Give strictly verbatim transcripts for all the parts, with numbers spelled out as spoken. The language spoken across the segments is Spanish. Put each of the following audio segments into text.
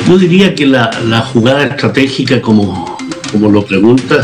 Yo diría que la, la jugada estratégica, como, como lo pregunta,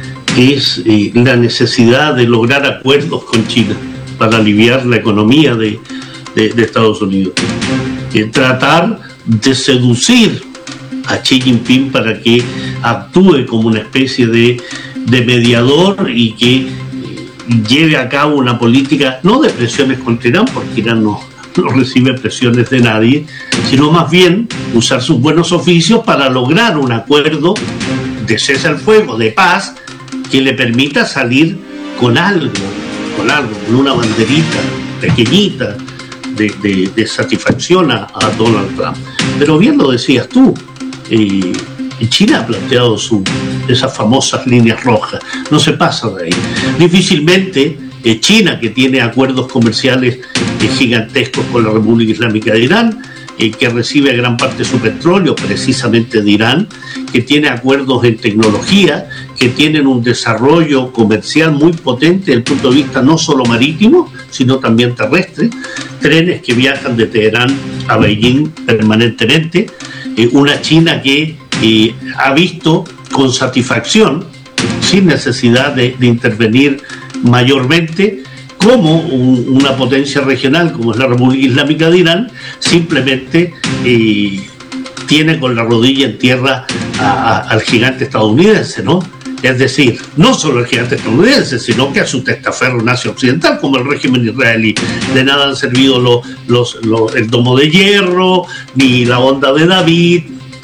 es eh, la necesidad de lograr acuerdos con China para aliviar la economía de, de, de Estados Unidos. Eh, tratar de seducir a Xi Jinping para que actúe como una especie de, de mediador y que eh, lleve a cabo una política, no de presiones contra Irán, porque Irán no, no recibe presiones de nadie, sino más bien usar sus buenos oficios para lograr un acuerdo de cese al fuego, de paz, que le permita salir con algo, con algo, con una banderita pequeñita de, de, de satisfacción a, a Donald Trump. Pero bien lo decías tú, eh, China ha planteado su, esas famosas líneas rojas, no se pasa de ahí. Difícilmente eh, China, que tiene acuerdos comerciales eh, gigantescos con la República Islámica de Irán, eh, que recibe gran parte de su petróleo precisamente de Irán, que tiene acuerdos en tecnología, que tienen un desarrollo comercial muy potente desde el punto de vista no solo marítimo, sino también terrestre, trenes que viajan de Teherán a Beijing permanentemente, eh, una China que eh, ha visto con satisfacción, sin necesidad de, de intervenir mayormente, como un, una potencia regional como es la República Islámica de Irán, simplemente eh, tiene con la rodilla en tierra a, a, al gigante estadounidense, ¿no? Es decir, no solo el gigante estadounidense, sino que a su testaferro nazi occidental, como el régimen israelí. De nada han servido los, los, los, el domo de hierro, ni la onda de David,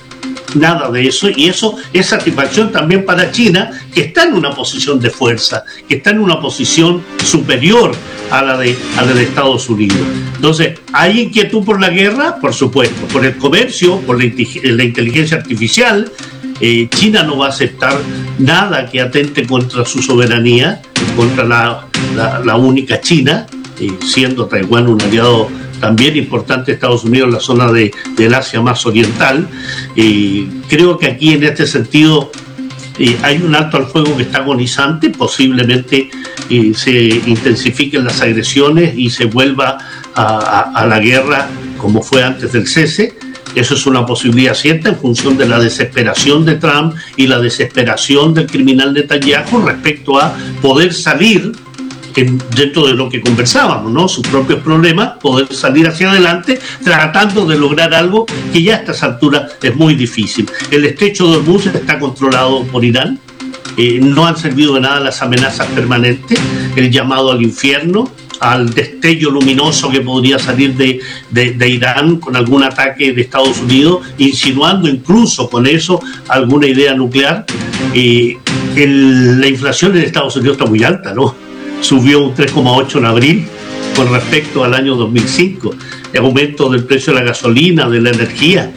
nada de eso, y eso es satisfacción también para China, que está en una posición de fuerza, que está en una posición superior a la de, a la de Estados Unidos. Entonces, ¿hay inquietud por la guerra? Por supuesto, por el comercio, por la, la inteligencia artificial. Eh, China no va a aceptar nada que atente contra su soberanía, contra la, la, la única China, eh, siendo Taiwán un aliado también importante de Estados Unidos en la zona de, del Asia más oriental. Eh, creo que aquí en este sentido eh, hay un alto al fuego que está agonizante, posiblemente eh, se intensifiquen las agresiones y se vuelva a, a, a la guerra como fue antes del cese. Eso es una posibilidad cierta en función de la desesperación de Trump y la desesperación del criminal Netanyahu respecto a poder salir en, dentro de lo que conversábamos, ¿no? Sus propios problemas, poder salir hacia adelante tratando de lograr algo que ya a estas alturas es muy difícil. El estrecho de Hormuz está controlado por Irán, eh, no han servido de nada las amenazas permanentes, el llamado al infierno, al destello luminoso que podría salir de, de, de Irán con algún ataque de Estados Unidos, insinuando incluso con eso alguna idea nuclear. Eh, el, la inflación en Estados Unidos está muy alta, ¿no? Subió un tres coma ocho en abril con respecto al año dos mil cinco, el aumento del precio de la gasolina, de la energía.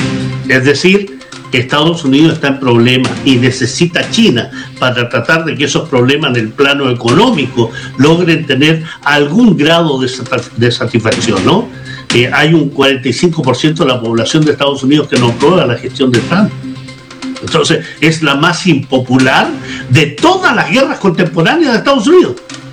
Es decir, Estados Unidos está en problemas y necesita a China para tratar de que esos problemas en el plano económico logren tener algún grado de, de satisfacción, ¿no? Eh, hay un cuarenta y cinco por ciento de la población de Estados Unidos que no aprueba la gestión de Trump. Entonces, es la más impopular de todas las guerras contemporáneas de Estados Unidos.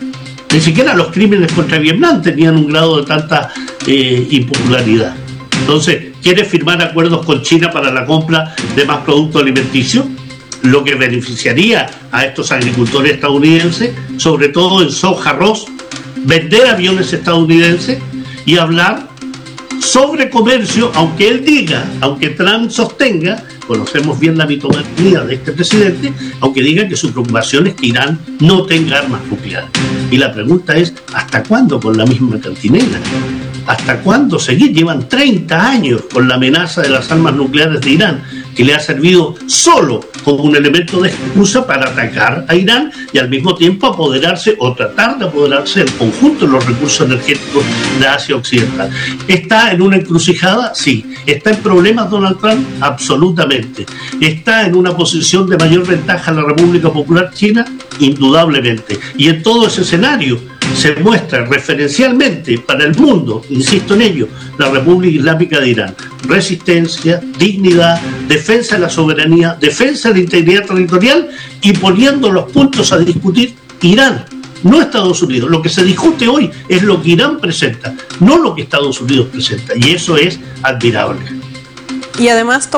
Ni siquiera los crímenes contra Vietnam tenían un grado de tanta eh, impopularidad. Entonces, quiere firmar acuerdos con China para la compra de más productos alimenticios, lo que beneficiaría a estos agricultores estadounidenses, sobre todo en soja, arroz, vender aviones estadounidenses y hablar sobre comercio, aunque él diga, aunque Trump sostenga, conocemos bien la mitomanía de este presidente, aunque diga que su preocupación es que Irán no tenga armas nucleares. Y la pregunta es, ¿hasta cuándo con la misma cantinela? ¿Hasta cuándo seguir? Llevan treinta años con la amenaza de las armas nucleares de Irán, que le ha servido solo como un elemento de excusa para atacar a Irán y al mismo tiempo apoderarse o tratar de apoderarse del conjunto de los recursos energéticos de Asia Occidental. ¿Está en una encrucijada? Sí. ¿Está en problemas Donald Trump? Absolutamente. ¿Está en una posición de mayor ventaja la República Popular China? Indudablemente. Y en todo ese escenario se muestra referencialmente para el mundo, insisto en ello, la República Islámica de Irán. Resistencia, dignidad, defensa de la soberanía, defensa de la integridad territorial y poniendo los puntos a discutir Irán, no Estados Unidos. Lo que se discute hoy es lo que Irán presenta, no lo que Estados Unidos presenta, y eso es admirable. Y además